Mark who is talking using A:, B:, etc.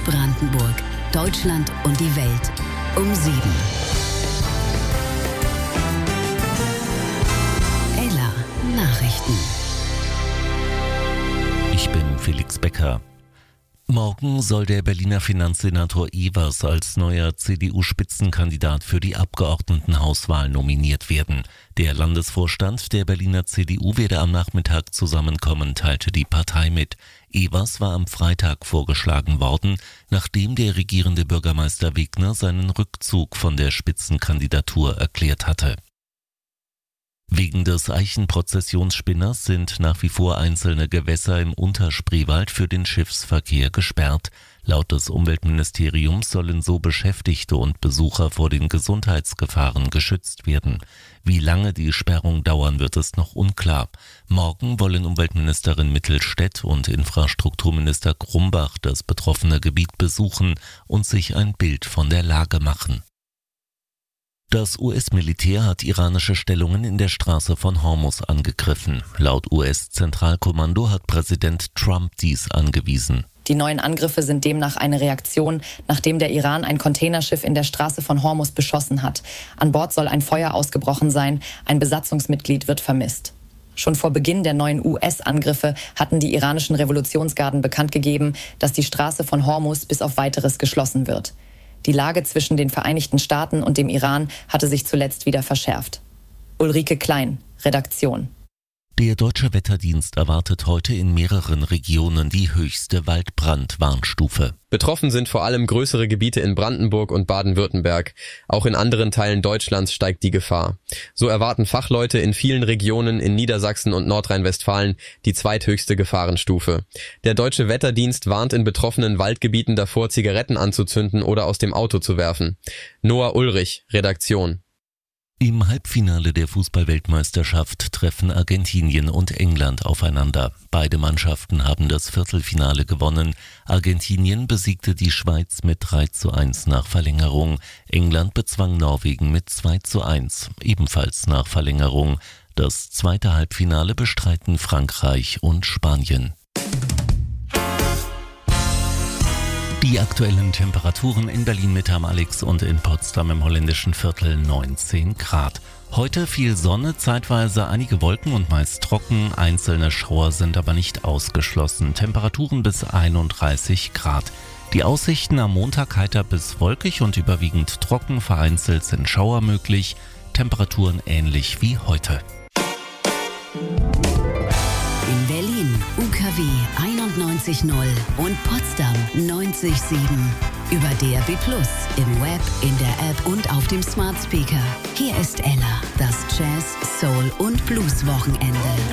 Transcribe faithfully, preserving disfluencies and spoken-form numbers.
A: Brandenburg, Deutschland und die Welt um sieben. Ella Nachrichten.
B: Ich bin Felix Becker. Morgen soll der Berliner Finanzsenator Evers als neuer C D U-Spitzenkandidat für die Abgeordnetenhauswahl nominiert werden. Der Landesvorstand der Berliner C D U werde am Nachmittag zusammenkommen, teilte die Partei mit. Evers war am Freitag vorgeschlagen worden, nachdem der regierende Bürgermeister Wegner seinen Rückzug von der Spitzenkandidatur erklärt hatte. Wegen des Eichenprozessionsspinners sind nach wie vor einzelne Gewässer im Unterspreewald für den Schiffsverkehr gesperrt. Laut des Umweltministeriums sollen so Beschäftigte und Besucher vor den Gesundheitsgefahren geschützt werden. Wie lange die Sperrung dauern wird, ist noch unklar. Morgen wollen Umweltministerin Mittelstädt und Infrastrukturminister Grumbach das betroffene Gebiet besuchen und sich ein Bild von der Lage machen. Das U S-Militär hat iranische Stellungen in der Straße von Hormuz angegriffen. Laut U S-Zentralkommando hat Präsident Trump dies angewiesen.
C: Die neuen Angriffe sind demnach eine Reaktion, nachdem der Iran ein Containerschiff in der Straße von Hormuz beschossen hat. An Bord soll ein Feuer ausgebrochen sein, ein Besatzungsmitglied wird vermisst. Schon vor Beginn der neuen U S-Angriffe hatten die iranischen Revolutionsgarden bekannt gegeben, dass die Straße von Hormuz bis auf Weiteres geschlossen wird. Die Lage zwischen den Vereinigten Staaten und dem Iran hatte sich zuletzt wieder verschärft. Ulrike Klein, Redaktion.
B: Der Deutsche Wetterdienst erwartet heute in mehreren Regionen die höchste Waldbrandwarnstufe.
D: Betroffen sind vor allem größere Gebiete in Brandenburg und Baden-Württemberg. Auch in anderen Teilen Deutschlands steigt die Gefahr. So erwarten Fachleute in vielen Regionen in Niedersachsen und Nordrhein-Westfalen die zweithöchste Gefahrenstufe. Der Deutsche Wetterdienst warnt in betroffenen Waldgebieten davor, Zigaretten anzuzünden oder aus dem Auto zu werfen. Noah Ulrich, Redaktion.
B: Im Halbfinale der Fußball-Weltmeisterschaft treffen Argentinien und England aufeinander. Beide Mannschaften haben das Viertelfinale gewonnen. Argentinien besiegte die Schweiz mit drei zu eins nach Verlängerung. England bezwang Norwegen mit zwei zu eins, ebenfalls nach Verlängerung. Das zweite Halbfinale bestreiten Frankreich und Spanien. Die aktuellen Temperaturen in Berlin mit am Alex und in Potsdam im holländischen Viertel neunzehn Grad. Heute viel Sonne, zeitweise einige Wolken und meist trocken. Einzelne Schauer sind aber nicht ausgeschlossen. Temperaturen bis einunddreißig Grad. Die Aussichten am Montag heiter bis wolkig und überwiegend trocken. Vereinzelt sind Schauer möglich. Temperaturen ähnlich wie heute.
A: In Berlin U K W einundneunzig Komma null und Potsdam neunzig Komma sieben. Über D A B plus, im Web, in der App und auf dem Smart Speaker. Hier ist Ella, das Jazz, Soul und Blues Wochenende.